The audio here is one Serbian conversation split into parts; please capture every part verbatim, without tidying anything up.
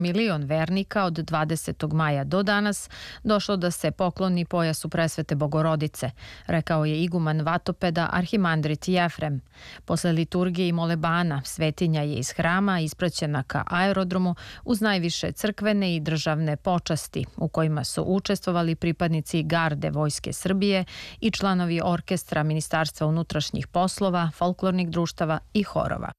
milion vernika od dvadesetog maja do danas došlo da se pokloni pojasu presvete Bogorodice, rekao je iguman Vatopeda arhimandrit Jefrem. Posle liturgije i molebana, svetinja je iz hrama ispraćena ka aerodromu uz najviše crkvene i državne počasti, u kojima su učestvovali pripadnici garde Vojske Srbije i članovi orkestra Ministarstva unutrašnjih poslova, folklornih društava i horova.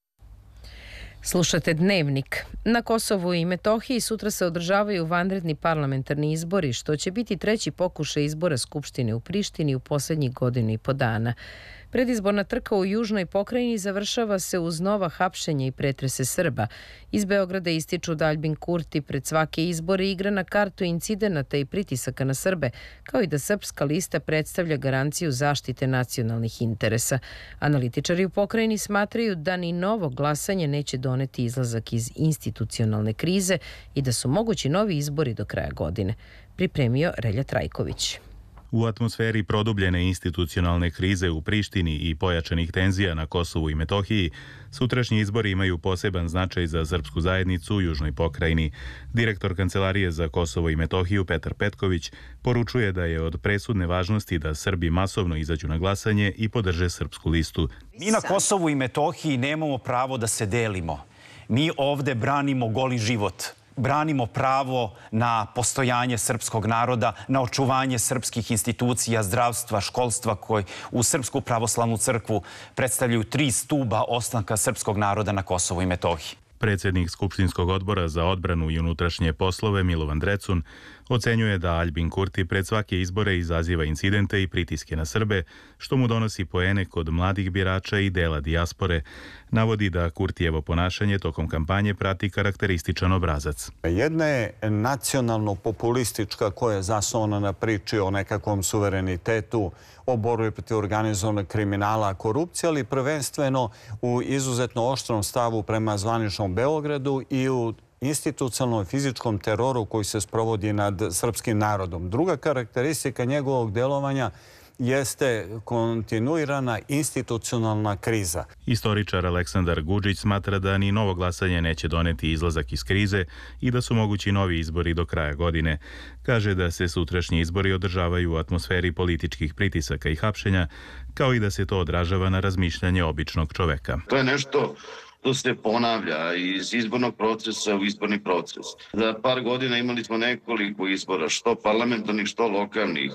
Slušate Dnevnik. Na Kosovu i Metohiji sutra se održavaju vanredni parlamentarni izbori, što će biti treći pokušaj izbora Skupštine u Prištini u posljednjih godinu i po dana. Predizborna trka u južnoj pokrajini završava se uz nova hapšenja i pretrese Srba. Iz Beograda ističu da Aljbin Kurti pred svake izbore igra na kartu incidenata i pritisaka na Srbe, kao i da Srpska lista predstavlja garanciju zaštite nacionalnih interesa. Analitičari u pokrajini smatraju da ni novo glasanje neće doneti izlazak iz institucionalne krize i da su mogući novi izbori do kraja godine. Pripremio Relja Trajković. U atmosferi produbljene institucionalne krize u Prištini i pojačanih tenzija na Kosovu i Metohiji, sutrašnji izbori imaju poseban značaj za srpsku zajednicu u južnoj pokrajini. Direktor Kancelarije za Kosovo i Metohiju Petar Petković poručuje da je od presudne važnosti da Srbi masovno izađu na glasanje i podrže srpsku listu. Mi na Kosovu i Metohiji nemamo pravo da se delimo. Mi ovde branimo goli život. Branimo pravo na postojanje srpskog naroda, na očuvanje srpskih institucija, zdravstva, školstva koji u Srpsku pravoslavnu crkvu predstavljaju tri stuba ostanka srpskog naroda na Kosovu i Metohiji. Predsjednik Skupštinskog odbora za odbranu i unutrašnje poslove Milovan Drecun ocenjuje da Aljbin Kurti pred svake izbore izaziva incidente i pritiske na Srbe, što mu donosi poene kod mladih birača i dela dijaspore. Navodi da Kurtijevo ponašanje tokom kampanje prati karakterističan obrazac. Jedna je nacionalno-populistička koja je zasnovana na priči o nekakvom suverenitetu, o borbi protiv organizovanog kriminala, korupcije, ali prvenstveno u izuzetno oštrom stavu prema zvaničnom Beogradu i u institucionalnom fizičkom teroru koji se sprovodi nad srpskim narodom. Druga karakteristika njegovog delovanja jeste kontinuirana institucionalna kriza. Istoričar Aleksandar Gudžić smatra da ni novo glasanje neće doneti izlazak iz krize i da su mogući novi izbori do kraja godine. Kaže da se sutrašnji izbori održavaju u atmosferi političkih pritisaka i hapšenja, kao i da se to odražava na razmišljanje običnog čoveka. To je nešto to se ponavlja iz izbornog procesa u izborni proces. Za par godina imali smo nekoliko izbora, što parlamentarnih, što lokalnih.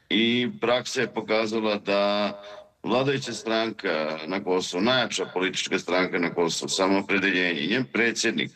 I praksa je pokazala da vladajuća stranka na Kosovu, najjača politička stranka na Kosovu, Samoopredeljenje, njen predsjednik,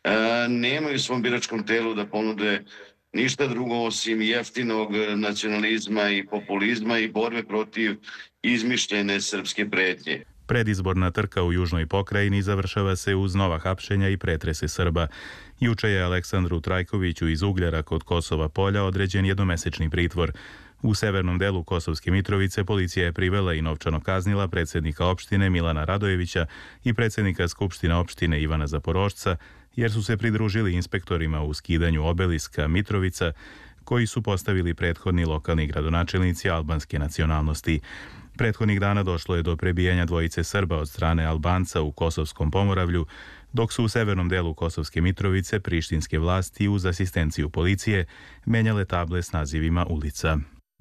nemaju u svom biračkom telu da ponude ništa drugo osim jeftinog nacionalizma i populizma i borbe protiv izmišljene srpske pretnje. Predizborna trka u južnoj pokrajini završava se uz nova hapšenja i pretrese Srba. Juče je Aleksandru Trajkoviću iz Ugljara kod Kosova Polja određen jednomesečni pritvor. U severnom delu Kosovske Mitrovice policija je privela i novčano kaznila predsjednika opštine Milana Radojevića i predsjednika Skupštine opštine Ivana Zaporošca, jer su se pridružili inspektorima u skidanju obeliska Mitrovica, koji su postavili prethodni lokalni gradonačelnici albanske nacionalnosti. Prethodnih dana došlo je do prebijanja dvojice Srba od strane Albanca u Kosovskom Pomoravlju, dok su u severnom delu Kosovske Mitrovice prištinske vlasti uz asistenciju policije menjale table s nazivima ulica.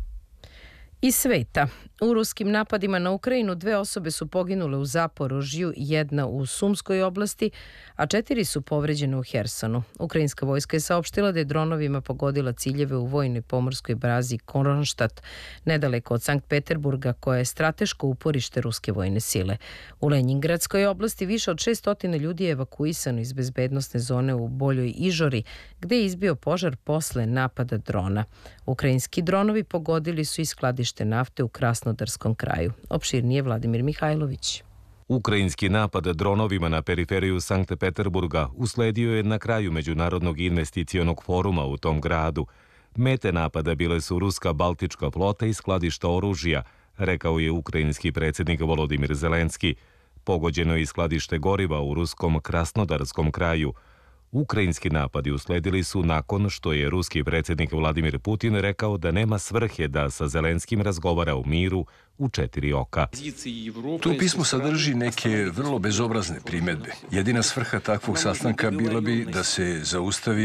Iz sveta. U ruskim napadima na Ukrajinu dve osobe su poginule u Zaporožju, jedna u Sumskoj oblasti, a četiri su povređene u Hersonu. Ukrajinska vojska je saopštila da je dronovima pogodila ciljeve u vojnoj pomorskoj bazi Kronštat, nedaleko od Sankt Peterburga, koja je strateško uporište ruske vojne sile. U Lenjingradskoj oblasti više od šessto ljudi je evakuisano iz bezbednosne zone u Boljoj Ižori, gde je izbio požar posle napada drona. Ukrajinski dronovi pogodili su i skladište nafte u Krasnodarskom kraju. Opširnije Vladimir Mihajlović. Ukrajinski napad dronovima na periferiju Sankt Peterburga usledio je na kraju Međunarodnog investicionog foruma u tom gradu. Mete napada bile su ruska baltička flota i skladišta oružja, rekao je ukrajinski predsjednik Volodimir Zelenski. Pogođeno je i skladište goriva u ruskom Krasnodarskom kraju. Ukrajinski napadi usledili su nakon što je ruski predsjednik Vladimir Putin rekao da nema svrhe da sa Zelenskim razgovara u miru u četiri oka. To pismo sadrži neke vrlo bezobrazne primjedbe. Jedina svrha takvog sastanka bila bi da se zaustavi